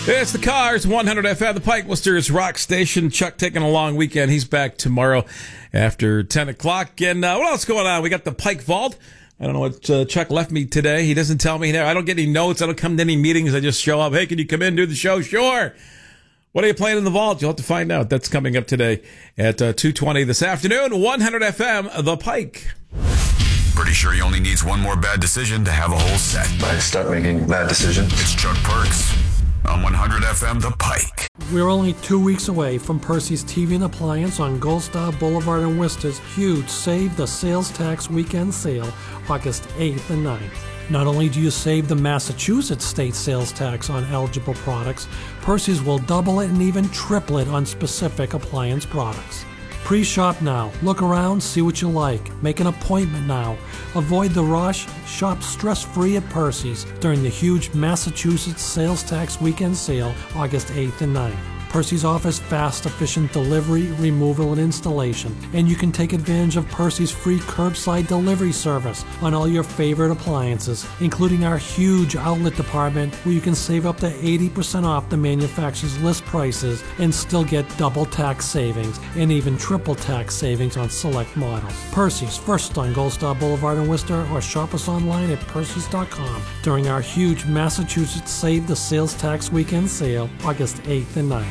It's the Cars, 100 FM, the Pike, Worcester's rock station. Chuck taking a long weekend. He's back tomorrow after 10 o'clock. And what else going on? We got the Pike Vault. I don't know what Chuck left me today. He doesn't tell me. I don't get any notes. I don't come to any meetings. I just show up. Hey, can you come in and do the show? Sure. What are you playing in the vault? You'll have to find out. That's coming up today at 2:20 this afternoon. 100 FM, the Pike. Pretty sure he only needs one more bad decision to have a whole set. I start making bad decisions. It's Chuck Perks on 100 FM, The Pike. We're only 2 weeks away from Percy's TV and Appliance on Gold Star Boulevard in Worcester's huge Save the Sales Tax Weekend Sale, August 8th and 9th. Not only do you save the Massachusetts state sales tax on eligible products, Percy's will double it and even triple it on specific appliance products. Pre-shop now. Look around, see what you like. Make an appointment now. Avoid the rush. Shop stress-free at Percy's during the huge Massachusetts Sales Tax Weekend Sale, August 8th and 9th. Percy's offers fast, efficient delivery, removal, and installation. And you can take advantage of Percy's free curbside delivery service on all your favorite appliances, including our huge outlet department where you can save up to 80% off the manufacturer's list prices and still get double tax savings and even triple tax savings on select models. Percy's, first on Gold Star Boulevard in Worcester, or shop us online at Percy's.com during our huge Massachusetts Save the Sales Tax Weekend Sale, August 8th and 9th.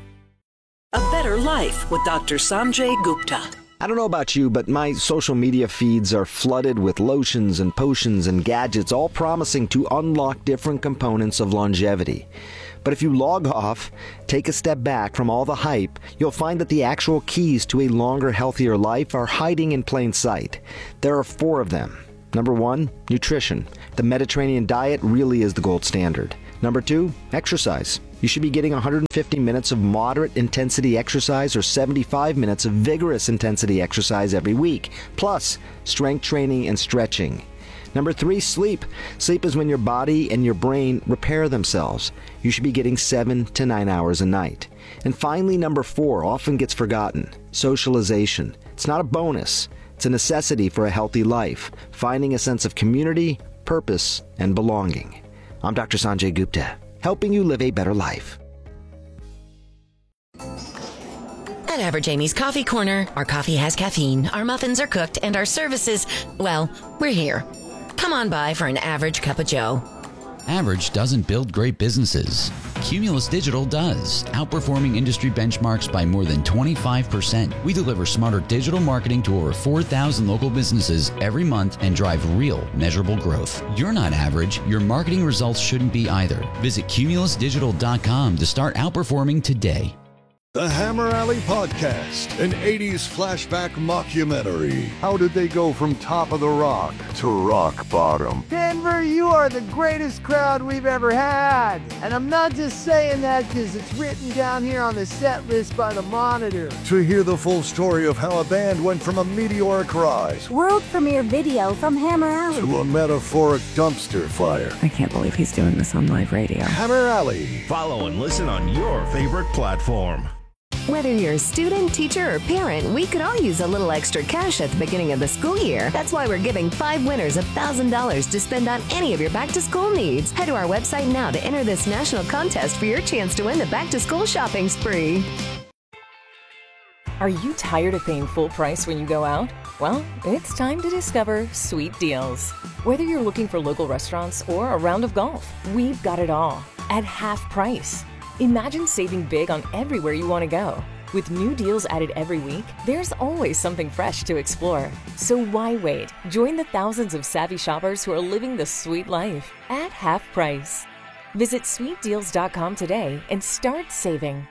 A Better Life with Dr. Sanjay Gupta. I don't know about you, but my social media feeds are flooded with lotions and potions and gadgets, all promising to unlock different components of longevity. But if you log off, take a step back from all the hype, you'll find that the actual keys to a longer, healthier life are hiding in plain sight. There are 4 of them. Number 1, nutrition. The Mediterranean diet really is the gold standard. Number 2, exercise. You should be getting 150 minutes of moderate intensity exercise or 75 minutes of vigorous intensity exercise every week, plus strength training and stretching. Number 3, sleep. Sleep is when your body and your brain repair themselves. You should be getting 7 to 9 hours a night. And finally, number 4 often gets forgotten: socialization. It's not a bonus. It's a necessity for a healthy life, finding a sense of community, purpose, and belonging. I'm Dr. Sanjay Gupta, helping you live a better life. At Average Amy's Coffee Corner, our coffee has caffeine, our muffins are cooked, and our services, well, we're here. Come on by for an average cup of joe. Average doesn't build great businesses. Cumulus Digital does, outperforming industry benchmarks by more than 25%. We deliver smarter digital marketing to over 4,000 local businesses every month and drive real, measurable growth. You're not average. Your marketing results shouldn't be either. Visit cumulusdigital.com to start outperforming today. The Hammer Alley Podcast, an 80s flashback mockumentary. How did they go from top of the rock to rock bottom? Denver, you are the greatest crowd we've ever had. And I'm not just saying that because it's written down here on the set list by the Monitor. To hear the full story of how a band went from a meteoric rise, world premiere video from Hammer Alley, to a metaphoric dumpster fire. I can't believe he's doing this on live radio. Hammer Alley. Follow and listen on your favorite platform. Whether you're a student, teacher, or parent, we could all use a little extra cash at the beginning of the school year. That's why we're giving 5 winners $1,000 to spend on any of your back-to-school needs. Head to our website now to enter this national contest for your chance to win the back-to-school shopping spree. Are you tired of paying full price when you go out? Well, it's time to discover Sweet Deals. Whether you're looking for local restaurants or a round of golf, we've got it all at half price. Imagine saving big on everywhere you want to go. With new deals added every week, there's always something fresh to explore. So why wait? Join the thousands of savvy shoppers who are living the sweet life at half price. Visit sweetdeals.com today and start saving.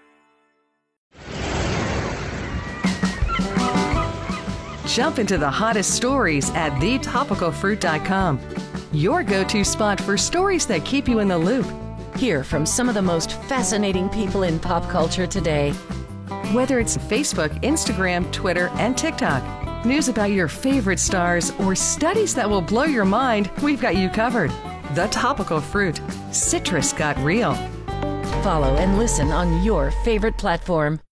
Jump into the hottest stories at thetopicalfruit.com. Your go-to spot for stories that keep you in the loop. Hear from some of the most fascinating people in pop culture today. Whether it's Facebook, Instagram, Twitter, and TikTok, news about your favorite stars, or studies that will blow your mind, we've got you covered. The Topical Fruit. Citrus got real. Follow and listen on your favorite platform.